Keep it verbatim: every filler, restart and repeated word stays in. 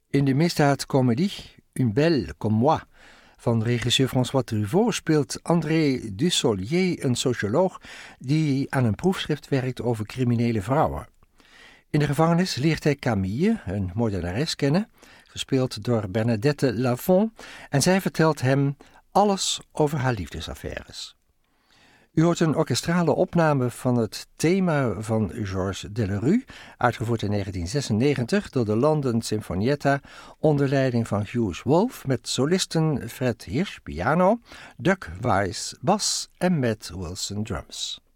In de misdaadcomedie Une belle comme moi van regisseur François Truffaut speelt André Dussolier een socioloog die aan een proefschrift werkt over criminele vrouwen. In de gevangenis leert hij Camille, een moordenares, kennen, gespeeld door Bernadette Lafont, en zij vertelt hem alles over haar liefdesaffaires. U hoort een orkestrale opname van het thema van Georges Delerue, uitgevoerd in negentien zesennegentig door de London Sinfonietta onder leiding van Hughes Wolf met solisten Fred Hirsch piano, Doug Weiss bas en Matt Wilson drums.